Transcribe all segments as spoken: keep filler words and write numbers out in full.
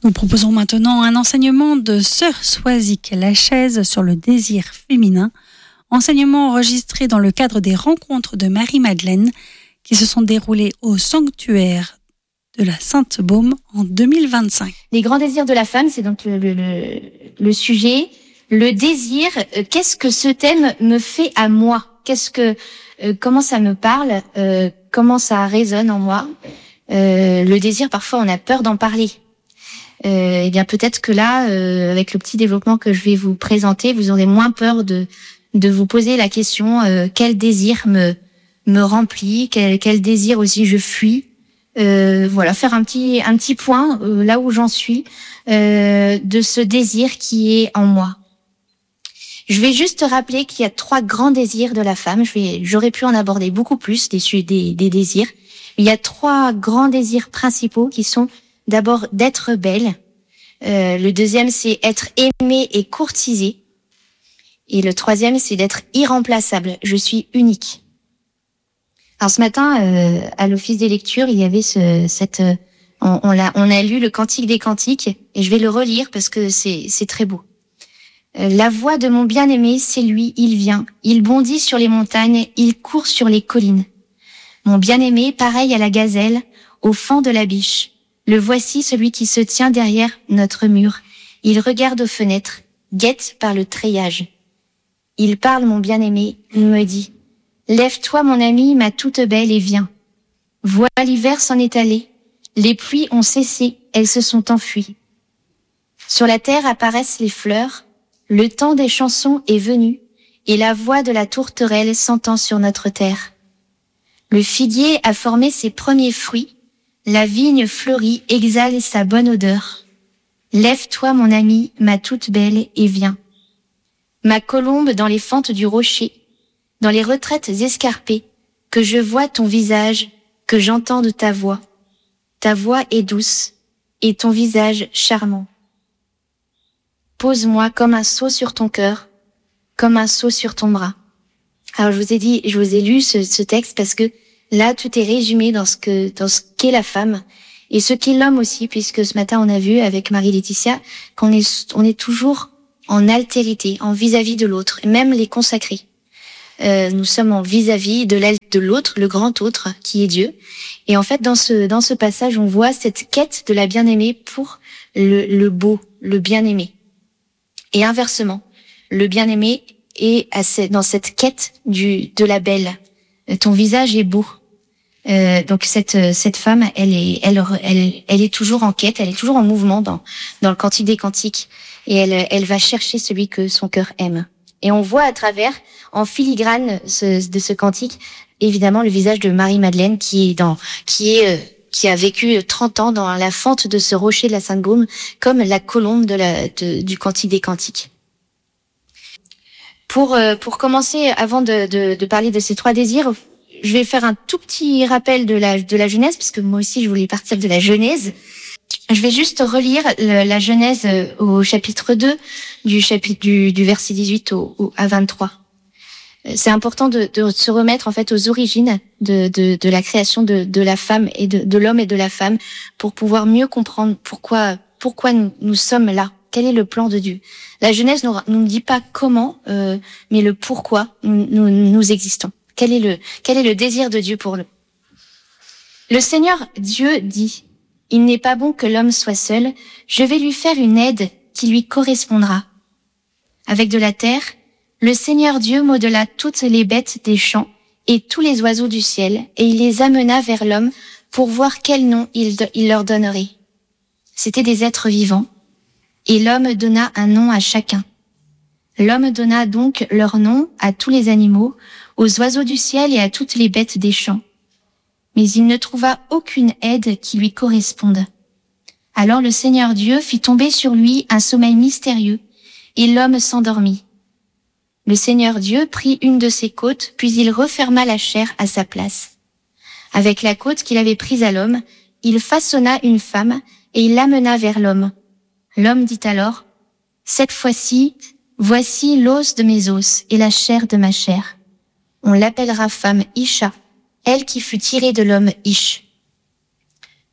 Nous proposons maintenant un enseignement de Sœur Soisic Lachaise sur le désir féminin, enseignement enregistré dans le cadre des rencontres de Marie-Madeleine qui se sont déroulées au sanctuaire de la Sainte-Baume en deux mille vingt-cinq. Les grands désirs de la femme, c'est donc le, le, le, le sujet. Le désir, euh, qu'est-ce que ce thème me fait à moi ? Qu'est-ce que, euh, comment ça me parle ? euh, Comment ça résonne en moi ? euh, Le désir, parfois, on a peur d'en parler. Euh, eh bien, peut-être que là, euh, avec le petit développement que je vais vous présenter, vous aurez moins peur de de vous poser la question euh, quel désir me me remplit, quel, quel désir aussi je fuis. Euh, voilà, faire un petit un petit point euh, là où j'en suis euh, de ce désir qui est en moi. Je vais juste te rappeler qu'il y a trois grands désirs de la femme. Je vais, j'aurais pu en aborder beaucoup plus des des, des désirs. Il y a trois grands désirs principaux qui sont d'abord d'être belle. Euh, le deuxième, c'est être aimée et courtisée. Et le troisième, c'est d'être irremplaçable. Je suis unique. Alors ce matin, euh, à l'office des lectures, il y avait ce, cette, euh, on, on, l'a, on a lu le Cantique des Cantiques, et je vais le relire parce que c'est, c'est très beau. Euh, La voix de mon bien-aimé, c'est lui, il vient. Il bondit sur les montagnes, il court sur les collines. Mon bien-aimé, pareil à la gazelle, au fond de la biche. Le voici, celui qui se tient derrière notre mur. Il regarde aux fenêtres, guette par le treillage. Il parle, mon bien-aimé, il me dit « Lève-toi, mon ami, ma toute belle, et viens. Vois l'hiver s'en est allé. Les pluies ont cessé, elles se sont enfuies. Sur la terre apparaissent les fleurs. Le temps des chansons est venu, et la voix de la tourterelle s'entend sur notre terre. Le figuier a formé ses premiers fruits. La vigne fleurie exhale sa bonne odeur. Lève-toi, mon ami, ma toute belle, et viens. Ma colombe dans les fentes du rocher, dans les retraites escarpées, que je vois ton visage, que j'entende ta voix. Ta voix est douce, et ton visage charmant. Pose-moi comme un seau sur ton cœur, comme un seau sur ton bras. Alors je vous ai dit, je vous ai lu ce, ce texte parce que là, tout est résumé dans ce que, dans ce qu'est la femme et ce qu'est l'homme aussi, puisque ce matin, on a vu avec Marie-Laetitia qu'on est, on est toujours en altérité, en vis-à-vis de l'autre, même les consacrés. Euh, nous sommes en vis-à-vis de, de l'autre, le grand autre, qui est Dieu. Et en fait, dans ce, dans ce passage, on voit cette quête de la bien-aimée pour le, le beau, le bien-aimé. Et inversement, le bien-aimé est à ce, dans cette quête du, de la belle. Ton visage est beau. Euh, donc cette cette femme, elle est elle elle elle est toujours en quête, elle est toujours en mouvement dans dans le Cantique des Cantiques et elle elle va chercher celui que son cœur aime. Et on voit à travers, en filigrane ce, de ce cantique, évidemment le visage de Marie-Madeleine qui est dans qui est euh, qui a vécu trente ans dans la fente de ce rocher de la Sainte-Baume, comme la colombe de la de, du Cantique des Cantiques. Pour euh, pour commencer, avant de, de de parler de ces trois désirs, je vais faire un tout petit rappel de la de la Genèse, parce que moi aussi je voulais partir de la Genèse. Je vais juste relire le, la Genèse au chapitre deux, du chapitre du, du verset dix-huit au, au à vingt-trois. C'est important de, de se remettre en fait aux origines de de, de la création de de la femme et de, de l'homme et de la femme pour pouvoir mieux comprendre pourquoi pourquoi nous, nous sommes là. Quel est le plan de Dieu? La Genèse ne nous, nous dit pas comment, euh, mais le pourquoi nous, nous, nous existons. Quel est le quel est le désir de Dieu pour nous? Le Seigneur Dieu dit: il n'est pas bon que l'homme soit seul. Je vais lui faire une aide qui lui correspondra. Avec de la terre, le Seigneur Dieu modela toutes les bêtes des champs et tous les oiseaux du ciel, et il les amena vers l'homme pour voir quel nom il, il leur donnerait. C'étaient des êtres vivants. Et l'homme donna un nom à chacun. L'homme donna donc leur nom à tous les animaux, aux oiseaux du ciel et à toutes les bêtes des champs. Mais il ne trouva aucune aide qui lui corresponde. Alors le Seigneur Dieu fit tomber sur lui un sommeil mystérieux, et l'homme s'endormit. Le Seigneur Dieu prit une de ses côtes, puis il referma la chair à sa place. Avec la côte qu'il avait prise à l'homme, il façonna une femme, et il l'amena vers l'homme. L'homme dit alors: cette fois-ci, voici l'os de mes os et la chair de ma chair. On l'appellera femme Isha, elle qui fut tirée de l'homme Ish.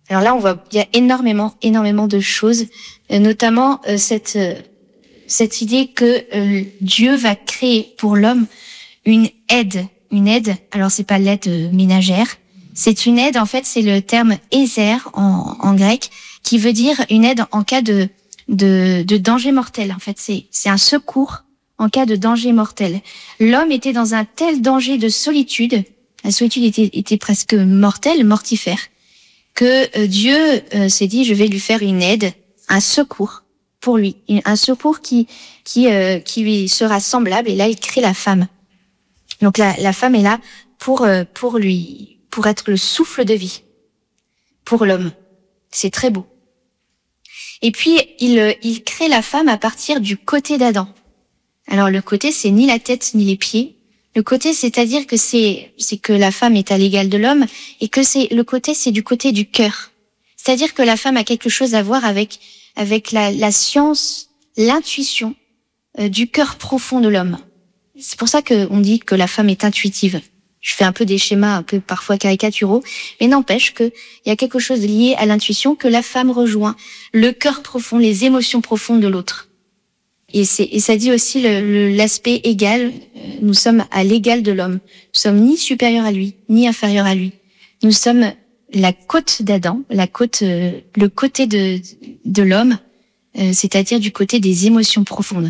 Alors là, on voit, il y a énormément, énormément de choses, euh, notamment euh, cette euh, cette idée que euh, Dieu va créer pour l'homme une aide, une aide. Alors c'est pas l'aide ménagère, c'est une aide. En fait, c'est le terme ézer en, en grec, qui veut dire une aide en cas de de, de danger mortel. En fait, c'est c'est un secours en cas de danger mortel. L'homme était dans un tel danger de solitude, la solitude était était presque mortelle, mortifère, que euh, Dieu euh, s'est dit, je vais lui faire une aide, un secours pour lui, un secours qui qui euh, qui lui sera semblable. Et là, il crée la femme. Donc la la femme est là pour euh, pour lui, pour être le souffle de vie pour l'homme. C'est très beau. Et puis il il crée la femme à partir du côté d'Adam. Alors le côté, c'est ni la tête ni les pieds. Le côté, c'est-à-dire que c'est c'est que la femme est à l'égal de l'homme, et que c'est le côté, c'est du côté du cœur. C'est-à-dire que la femme a quelque chose à voir avec avec la la science, l'intuition euh, du cœur profond de l'homme. C'est pour ça que on dit que la femme est intuitive. Je fais un peu des schémas un peu parfois caricaturaux, mais n'empêche que il y a quelque chose lié à l'intuition, que la femme rejoint le cœur profond, les émotions profondes de l'autre. Et c'est et ça dit aussi le, le, l'aspect égal. Nous sommes à l'égal de l'homme. Nous sommes ni supérieurs à lui, ni inférieurs à lui. Nous sommes la côte d'Adam, la côte, euh, le côté de de l'homme, euh, c'est-à-dire du côté des émotions profondes.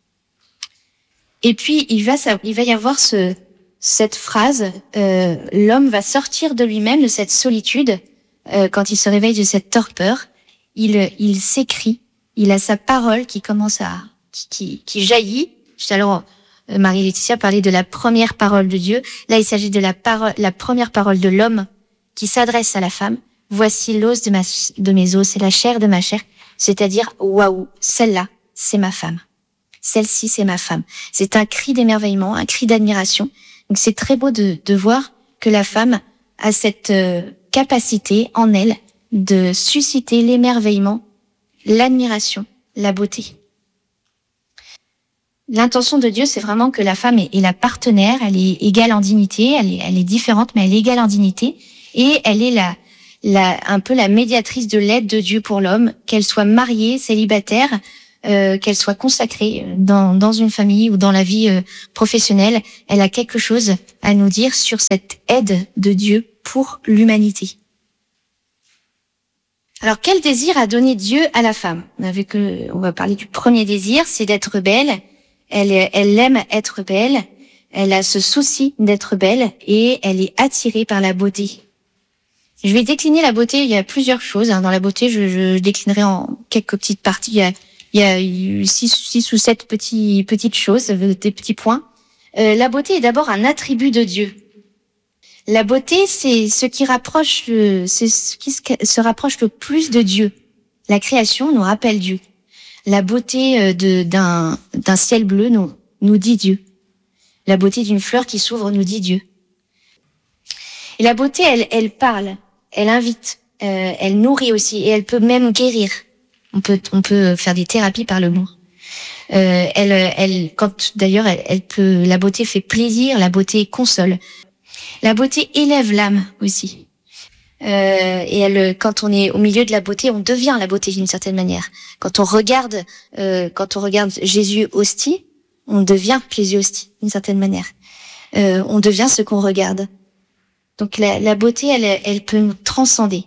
Et puis il va il va y avoir ce cette phrase, euh, l'homme va sortir de lui-même, de cette solitude, euh, quand il se réveille de cette torpeur. Il il s'écrit, il a sa parole qui commence à qui qui jaillit. Tout à l'heure, Marie-Laetitia parlait de la première parole de Dieu. Là, il s'agit de la parole, la première parole de l'homme qui s'adresse à la femme. Voici l'os de ma de mes os, c'est la chair de ma chair. C'est-à-dire, waouh, celle-là, c'est ma femme. Celle-ci, c'est ma femme. C'est un cri d'émerveillement, un cri d'admiration. Donc, c'est très beau de de voir que la femme a cette euh, capacité en elle de susciter l'émerveillement, l'admiration, la beauté. L'intention de Dieu, c'est vraiment que la femme est, est la partenaire, elle est égale en dignité, elle est, elle est différente, mais elle est égale en dignité, et elle est la, la, un peu la médiatrice de l'aide de Dieu pour l'homme, qu'elle soit mariée, célibataire, euh, qu'elle soit consacrée dans, dans une famille ou dans la vie euh, professionnelle. Elle a quelque chose à nous dire sur cette aide de Dieu pour l'humanité. Alors, quel désir a donné Dieu à la femme? On a vu que, on va parler du premier désir, c'est d'être belle. Elle, elle aime être belle, elle a ce souci d'être belle, et elle est attirée par la beauté. Je vais décliner la beauté, il y a plusieurs choses. Hein. Dans la beauté, je, je déclinerai en quelques petites parties. Il y a, il y a six, six ou sept petits, petites choses, des petits points. Euh, la beauté est d'abord un attribut de Dieu. La beauté, c'est ce qui rapproche, le, c'est ce qui se rapproche le plus de Dieu. La création nous rappelle Dieu. La beauté de, d'un, d'un ciel bleu nous, nous dit Dieu. La beauté d'une fleur qui s'ouvre nous dit Dieu. Et la beauté, elle, elle parle, elle invite, euh, elle nourrit aussi, et elle peut même guérir. On peut, on peut faire des thérapies par le mot. Euh, elle, elle, quand d'ailleurs, elle, elle peut, la beauté fait plaisir, la beauté console. La beauté élève l'âme aussi. Euh, et elle, quand on est au milieu de la beauté, on devient la beauté d'une certaine manière. Quand on regarde, euh, quand on regarde Jésus hostie, on devient Jésus hostie d'une certaine manière. Euh, on devient ce qu'on regarde. Donc la, la beauté, elle, elle peut nous transcender.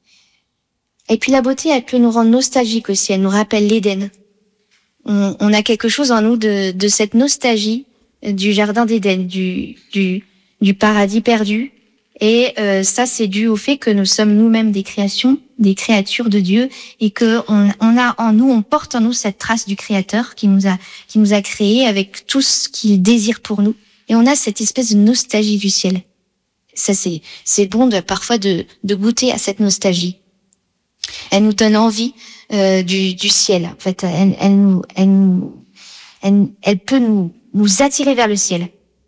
Et puis la beauté, elle peut nous rendre nostalgiques aussi. Elle nous rappelle l'Éden. On, on a quelque chose en nous de, de cette nostalgie du jardin d'Éden, du, du, du paradis perdu. Et euh, ça, c'est dû au fait que nous sommes nous-mêmes des créations, des créatures de Dieu, et que on, on a en nous, on porte en nous cette trace du Créateur qui nous a, qui nous a créés avec tout ce qu'il désire pour nous. Et on a cette espèce de nostalgie du ciel. Ça, c'est, c'est bon de, parfois de, de goûter à cette nostalgie. Elle nous donne envie euh, du, du ciel. En fait, elle, elle nous, elle nous, elle, elle peut nous, nous attirer vers le ciel.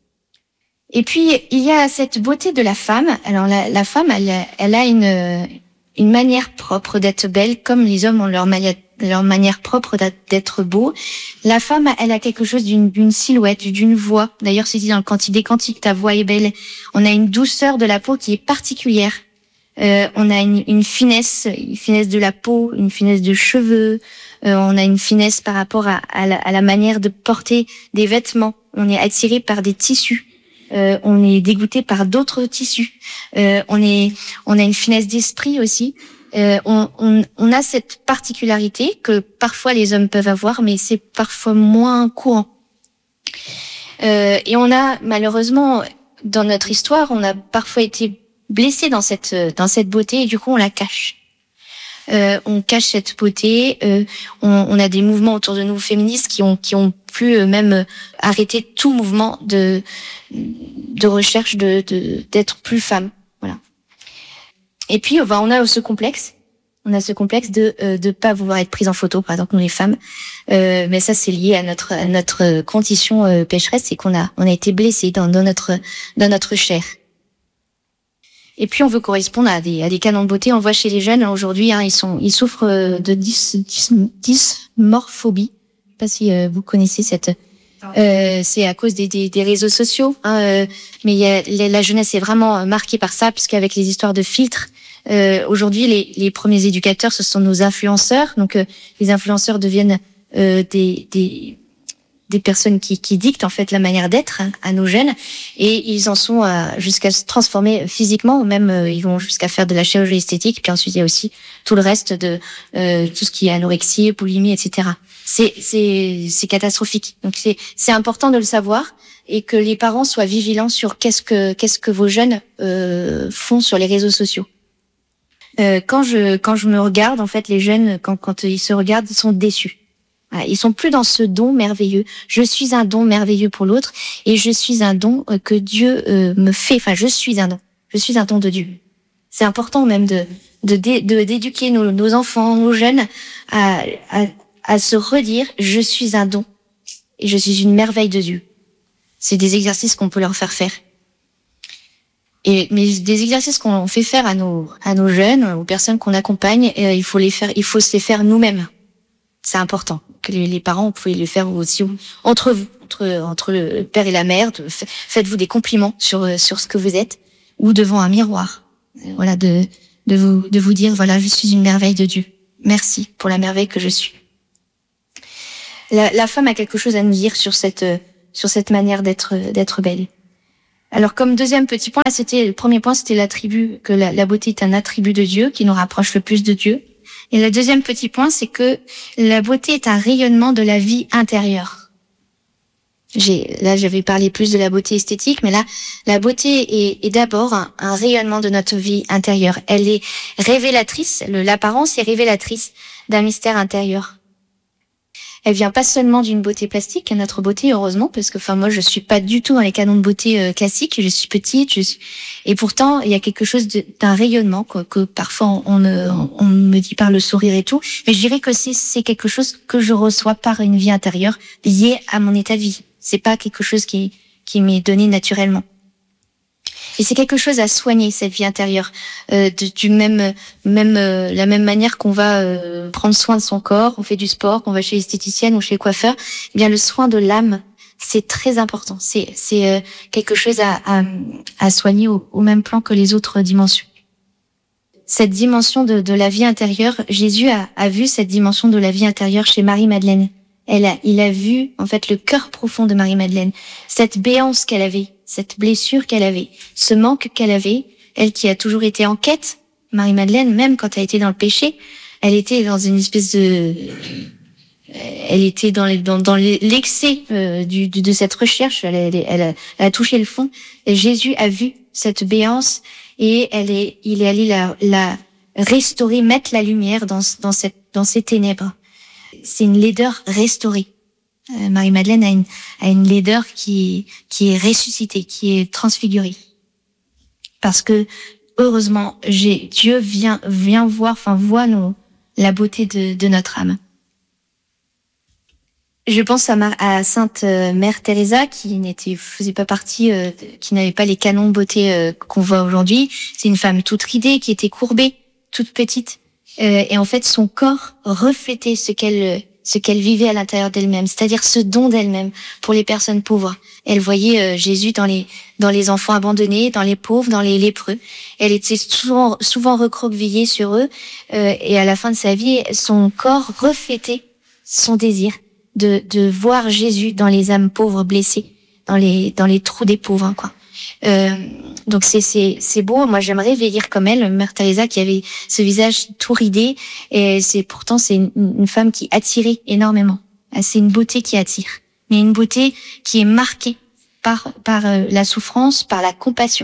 Et puis il y a cette beauté de la femme. Alors la, la femme, elle, elle a une une manière propre d'être belle, comme les hommes ont leur manière leur manière propre d'être beau. La femme, elle a quelque chose d'une d'une silhouette, d'une voix. D'ailleurs, c'est dit dans le Cantique des Cantiques, ta voix est belle. On a une douceur de la peau qui est particulière. Euh, on a une, une finesse, une finesse de la peau, une finesse de cheveux. Euh, on a une finesse par rapport à, à, la, à la manière de porter des vêtements. On est attiré par des tissus. Euh, on est dégoûté par d'autres tissus. Euh, on est, on a une finesse d'esprit aussi. Euh, on, on, on a cette particularité que parfois les hommes peuvent avoir, mais c'est parfois moins courant. Euh, et on a malheureusement dans notre histoire, on a parfois été blessé dans cette dans cette beauté et du coup on la cache. Euh, on cache cette beauté. Euh, on, on a des mouvements autour de nous féministes qui ont qui ont pu euh, même arrêter tout mouvement de de recherche de de d'être plus femme. Voilà. Et puis bah, on a ce complexe. On a ce complexe de euh, de pas vouloir être prise en photo, par exemple nous les femmes. Euh, mais ça c'est lié à notre à notre condition euh, pécheresse, c'est qu'on a on a été blessés dans dans notre dans notre chair. Et puis on veut correspondre à des à des canons de beauté. On voit chez les jeunes aujourd'hui, hein, ils sont ils souffrent de dys, dys, dysmorphobie. Je sais pas si euh, vous connaissez cette. Euh, c'est à cause des des, des réseaux sociaux. Hein, euh, mais il y a, la, la jeunesse est vraiment marquée par ça, puisqu'avec les histoires de filtres, euh, aujourd'hui les les premiers éducateurs ce sont nos influenceurs. Donc euh, les influenceurs deviennent euh, des des des personnes qui, qui dictent en fait la manière d'être à nos jeunes, et ils en sont à, jusqu'à se transformer physiquement, même euh, ils vont jusqu'à faire de la chirurgie esthétique. Puis ensuite il y a aussi tout le reste de euh, tout ce qui est anorexie, boulimie, et cetera. C'est c'est c'est catastrophique. Donc c'est c'est important de le savoir et que les parents soient vigilants sur qu'est-ce que qu'est-ce que vos jeunes euh, font sur les réseaux sociaux. Euh, quand je quand je me regarde, en fait les jeunes quand quand ils se regardent, ils sont déçus. Voilà, ils sont plus dans ce don merveilleux. Je suis un don merveilleux pour l'autre et je suis un don que Dieu euh, me fait. Enfin, je suis un don. Je suis un don de Dieu. C'est important même de de de d'éduquer nos, nos enfants, nos jeunes à, à à se redire je suis un don et je suis une merveille de Dieu. C'est des exercices qu'on peut leur faire faire. Et mais des exercices qu'on fait faire à nos à nos jeunes, aux personnes qu'on accompagne, euh, il faut les faire. Il faut se les faire nous-mêmes. C'est important que les, les parents, vous pouvez le faire aussi entre vous, entre entre le père et la mère. De, faites-vous des compliments sur sur ce que vous êtes, ou devant un miroir. Voilà, de de vous de vous dire voilà, je suis une merveille de Dieu. Merci pour la merveille que je suis. La, la femme a quelque chose à nous dire sur cette sur cette manière d'être d'être belle. Alors comme deuxième petit point, là, c'était le premier point, c'était l'attribut que la, la beauté est un attribut de Dieu qui nous rapproche le plus de Dieu. Et le deuxième petit point, c'est que la beauté est un rayonnement de la vie intérieure. J'ai, là, j'avais parlé plus de la beauté esthétique, mais là, la beauté est, est d'abord un, un rayonnement de notre vie intérieure. Elle est révélatrice, le, l'apparence est révélatrice d'un mystère intérieur. Elle vient pas seulement d'une beauté plastique, notre beauté, heureusement, parce que, enfin, moi, je suis pas du tout dans les canons de beauté euh, classiques. Je suis petite, je suis... et pourtant, il y a quelque chose de, d'un rayonnement que, que parfois on, on, on me dit par le sourire et tout. Mais je dirais que c'est, c'est quelque chose que je reçois par une vie intérieure liée à mon état de vie. C'est pas quelque chose qui, qui m'est donné naturellement. Et c'est quelque chose à soigner, cette vie intérieure, euh, de, du même, même, euh, la même manière qu'on va euh, prendre soin de son corps, on fait du sport, qu'on va chez l'esthéticienne ou chez le coiffeur. Eh bien, le soin de l'âme, c'est très important. C'est, c'est euh, quelque chose à, à, à soigner au, au même plan que les autres dimensions. Cette dimension de, de la vie intérieure, Jésus a, a vu cette dimension de la vie intérieure chez Marie-Madeleine. Elle a, il a vu en fait le cœur profond de Marie-Madeleine, cette béance qu'elle avait, cette blessure qu'elle avait, ce manque qu'elle avait, elle qui a toujours été en quête. Marie-Madeleine, même quand elle était dans le péché, elle était dans une espèce de, elle était dans, les, dans, dans l'excès euh, du, de, de cette recherche. Elle, elle, elle, a, elle a touché le fond. Et Jésus a vu cette béance et elle est, il est allé la, la restaurer, mettre la lumière dans, dans cette, dans ces ténèbres. C'est une laideur restaurée. Euh, Marie-Madeleine a une, a une laideur qui, qui est ressuscitée, qui est transfigurée. Parce que, heureusement, j'ai, Dieu vient, vient voir, enfin, voit nos, la beauté de, de notre âme. Je pense à, Mar- à Sainte Mère Teresa, qui n'était, faisait pas partie, euh, qui n'avait pas les canons de beauté euh, qu'on voit aujourd'hui. C'est une femme toute ridée, qui était courbée, toute petite. Euh, et en fait, son corps reflétait ce qu'elle ce qu'elle vivait à l'intérieur d'elle-même, c'est-à-dire ce don d'elle-même pour les personnes pauvres. Elle voyait euh, Jésus dans les dans les enfants abandonnés, dans les pauvres, dans les lépreux. Elle était souvent souvent recroquevillée sur eux euh, et à la fin de sa vie, son corps reflétait son désir de de voir Jésus dans les âmes pauvres blessées, dans les dans les trous des pauvres, hein, quoi. Euh, donc c'est c'est c'est beau. Moi j'aimerais vieillir comme elle, Mère Teresa, qui avait ce visage tout ridé, et c'est pourtant c'est une, une femme qui attirait énormément. C'est une beauté qui attire, mais une beauté qui est marquée par par euh, la souffrance, par la compassion.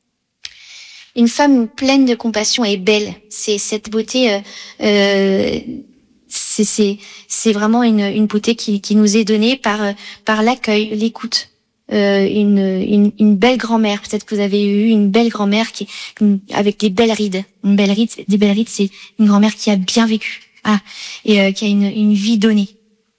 Une femme pleine de compassion est belle. C'est cette beauté. Euh, euh, c'est c'est c'est vraiment une une beauté qui qui nous est donnée par par l'accueil, l'écoute. Euh, une, une une belle grand-mère, peut-être que vous avez eu une belle grand-mère qui avec des belles rides, une belle ride, des belles rides, c'est une grand-mère qui a bien vécu, ah, et euh, qui a une une vie donnée.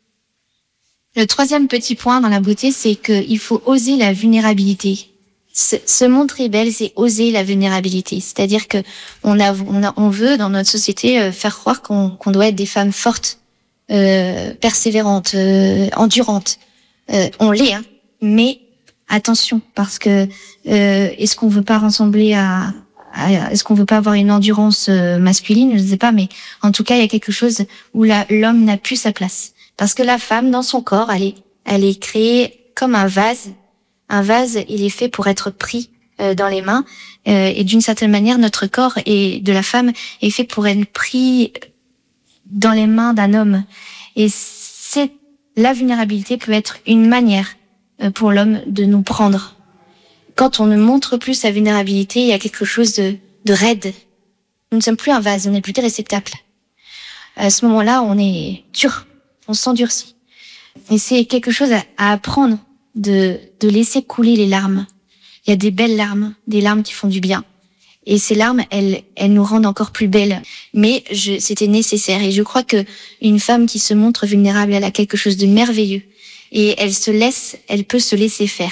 Le troisième petit point dans la beauté, c'est que il faut oser la vulnérabilité. Se, se montrer belle, c'est oser la vulnérabilité, c'est-à-dire que on a on a on veut dans notre société euh, faire croire qu'on qu'on doit être des femmes fortes, euh, persévérantes, euh, endurantes. Euh, on l'est, hein. Mais attention, parce que euh, est-ce qu'on veut pas ressembler à, à est-ce qu'on veut pas avoir une endurance euh, masculine, je sais pas, mais en tout cas il y a quelque chose où la, l'homme n'a plus sa place, parce que la femme dans son corps, elle est elle est créée comme un vase. Un vase, il est fait pour être pris euh, dans les mains, euh, et d'une certaine manière notre corps et de la femme est fait pour être pris dans les mains d'un homme. Et c'est la vulnérabilité peut être une manière pour l'homme de nous prendre. Quand on ne montre plus sa vulnérabilité, il y a quelque chose de, de raide. Nous ne sommes plus un vase, on n'est plus des réceptacles. À ce moment-là, on est dur, on s'endurcit. Et c'est quelque chose à, à apprendre, de, de laisser couler les larmes. Il y a des belles larmes, des larmes qui font du bien. Et ces larmes, elles, elles nous rendent encore plus belles. Mais je, c'était nécessaire. Et je crois que une femme qui se montre vulnérable, elle a quelque chose de merveilleux. Et elle se laisse, elle peut se laisser faire.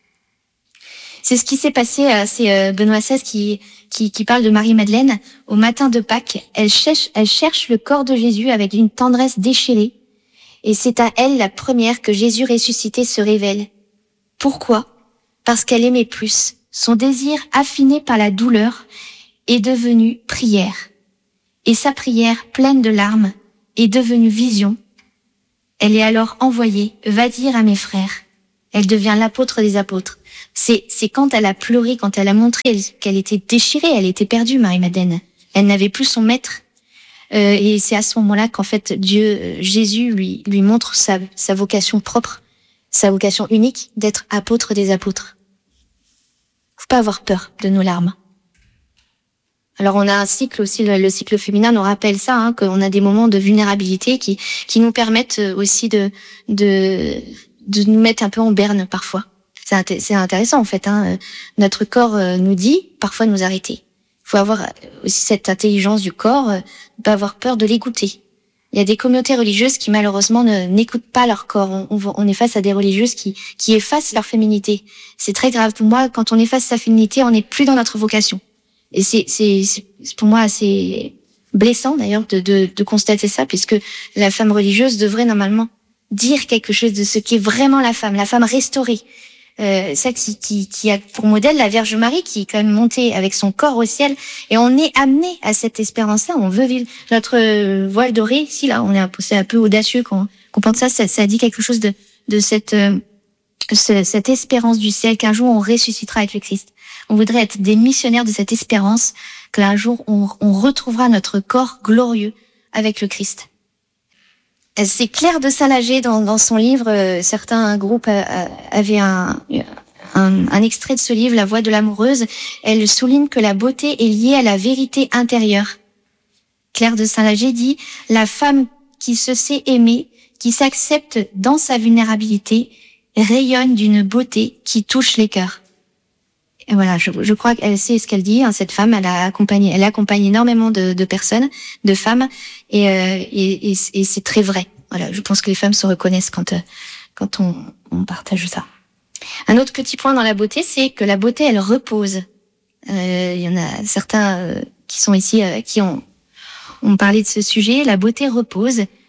C'est ce qui s'est passé, euh, c'est euh, Benoît seize qui, qui qui parle de Marie-Madeleine. Au matin de Pâques, elle cherche, elle cherche le corps de Jésus avec une tendresse déchirée. Et c'est à elle la première que Jésus ressuscité se révèle. Pourquoi ? Parce qu'elle aimait plus. Son désir, affiné par la douleur, est devenu prière. Et sa prière, pleine de larmes, est devenue vision. Elle est alors envoyée, va dire à mes frères. Elle devient l'apôtre des apôtres. C'est, c'est quand elle a pleuré, quand elle a montré qu'elle était déchirée, elle était perdue, Marie-Madeleine. Elle n'avait plus son maître. Euh, et c'est à ce moment-là qu'en fait, Dieu, Jésus, lui, lui montre sa, sa vocation propre, sa vocation unique d'être apôtre des apôtres. Faut pas avoir peur de nos larmes. Alors on a un cycle aussi, le, le cycle féminin nous rappelle ça, hein, qu'on a des moments de vulnérabilité qui qui nous permettent aussi de de de nous mettre un peu en berne parfois. C'est int- c'est intéressant en fait. Hein. Notre corps nous dit parfois de nous arrêter. Il faut avoir aussi cette intelligence du corps, ne pas avoir peur de l'écouter. Il y a des communautés religieuses qui malheureusement ne, n'écoutent pas leur corps. On, on, on est face à des religieuses qui qui effacent leur féminité. C'est très grave pour moi. Quand on efface sa féminité, on n'est plus dans notre vocation. Et c'est, c'est, c'est pour moi assez blessant d'ailleurs de, de, de constater ça, puisque la femme religieuse devrait normalement dire quelque chose de ce qu'est vraiment la femme, la femme restaurée, euh, celle qui, qui, qui a pour modèle la Vierge Marie, qui est quand même montée avec son corps au ciel, et on est amené à cette espérance-là. On veut vivre notre voile doré. Si là, on est un, c'est un peu audacieux quand on pense ça, ça, ça dit quelque chose de de cette euh, ce, cette espérance du ciel qu'un jour on ressuscitera avec le Christ. On voudrait être des missionnaires de cette espérance qu'un jour on, on retrouvera notre corps glorieux avec le Christ. C'est Claire de Saint-Lager dans, dans son livre, euh, certains groupes euh, avaient un, un, un extrait de ce livre, La Voix de l'amoureuse. Elle souligne que la beauté est liée à la vérité intérieure. Claire de Saint-Lager dit « La femme qui se sait aimer, qui s'accepte dans sa vulnérabilité, rayonne d'une beauté qui touche les cœurs. » Et voilà, je, je crois qu'elle sait ce qu'elle dit. Hein, cette femme, elle a accompagné, elle accompagne énormément de, de personnes, de femmes, et, euh, et, et, et c'est très vrai. Voilà, je pense que les femmes se reconnaissent quand euh, quand on, on partage ça. Un autre petit point dans la beauté, c'est que la beauté, elle repose. Euh, il y en a certains euh, qui sont ici, euh, qui ont ont parlé de ce sujet. La beauté repose.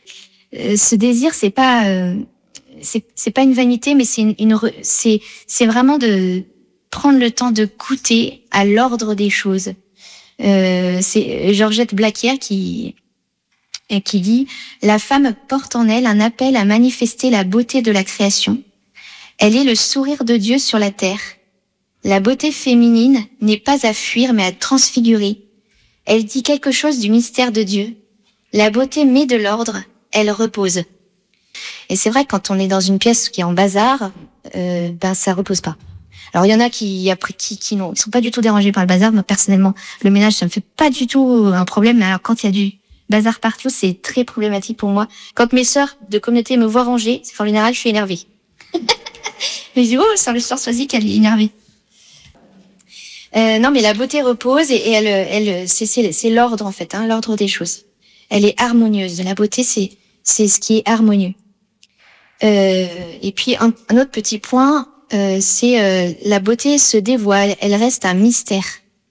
euh, ce désir, c'est pas, euh, c'est, c'est pas une vanité, mais c'est une, une c'est, c'est vraiment de prendre le temps de goûter à l'ordre des choses. Euh, c'est Georgette Blaquière qui, qui dit « La femme porte en elle un appel à manifester la beauté de la création. Elle est le sourire de Dieu sur la terre. La beauté féminine n'est pas à fuir mais à transfigurer. Elle dit quelque chose du mystère de Dieu. La beauté met de l'ordre, elle repose. » Et c'est vrai, quand on est dans une pièce qui est en bazar, euh, ben ça repose pas. Alors il y en a qui après qui qui non, ils sont pas du tout dérangés par le bazar. Moi personnellement, le ménage ça me fait pas du tout un problème. Mais alors quand il y a du bazar partout, c'est très problématique pour moi. Quand mes sœurs de communauté me voient ranger, c'est en général je suis énervée. Mais je dis oh, c'est le soir choisi qu'elle est énervée. Euh, non mais la beauté repose et, et elle elle c'est c'est c'est l'ordre en fait, hein, l'ordre des choses. Elle est harmonieuse. La beauté c'est c'est ce qui est harmonieux. Euh, et puis un, un autre petit point. Euh, c'est euh, la beauté se dévoile, elle reste un mystère.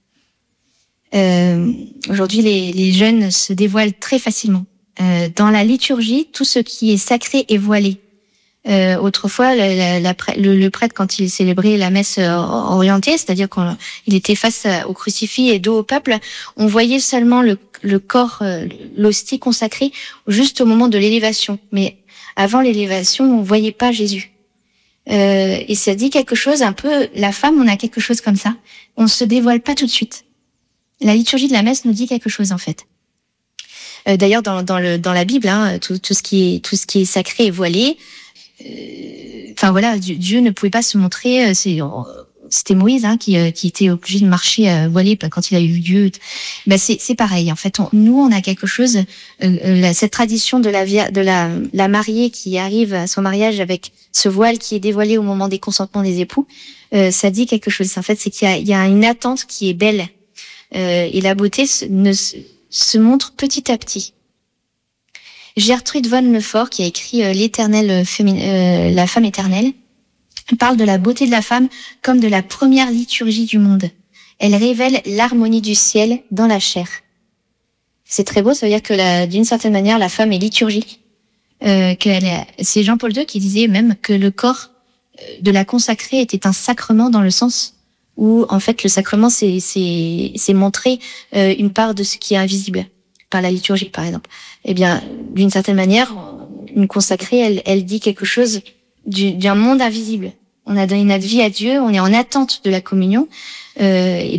Euh, aujourd'hui, les, les jeunes se dévoilent très facilement. Euh, dans la liturgie, tout ce qui est sacré est voilé. Euh, autrefois, la, la, la, le, le prêtre, quand il célébrait la messe orientée, c'est-à-dire qu'il était face au crucifix et dos au peuple, on voyait seulement le, le corps, l'hostie consacrée, juste au moment de l'élévation. Mais avant l'élévation, on voyait pas Jésus. Euh, et ça dit quelque chose un peu, la femme, on a quelque chose comme ça. On se dévoile pas tout de suite. La liturgie de la messe nous dit quelque chose, en fait. Euh, d'ailleurs, dans, dans le, dans la Bible, hein, tout, tout ce qui est, tout ce qui est sacré est voilé. Euh, enfin, voilà, Dieu, Dieu ne pouvait pas se montrer, c'est, c'était Moïse, hein, qui, qui était obligé de marcher euh, voilé quand il a eu Dieu. Ben, c'est, c'est pareil. En fait, on, nous, on a quelque chose, euh, la, cette tradition de la, de la, la mariée qui arrive à son mariage avec ce voile qui est dévoilé au moment des consentements des époux, euh, ça dit quelque chose. En fait, c'est qu'il y a, il y a une attente qui est belle. Euh, et la beauté se, ne, se montre petit à petit. Gertrude von Lefort, qui a écrit euh, l'éternel féminin, euh, la femme éternelle, parle de la beauté de la femme comme de la première liturgie du monde. Elle révèle l'harmonie du ciel dans la chair. C'est très beau, ça veut dire que la, d'une certaine manière, la femme est liturgique. Euh, qu'elle est, c'est Jean-Paul deux qui disait même que le corps de la consacrée était un sacrement dans le sens où, en fait, le sacrement, c'est, c'est, c'est montrer euh, une part de ce qui est invisible par la liturgie, par exemple. Eh bien, d'une certaine manière, une consacrée, elle, elle dit quelque chose du, d'un monde invisible. On a donné notre vie à Dieu, on est en attente de la communion. Euh, et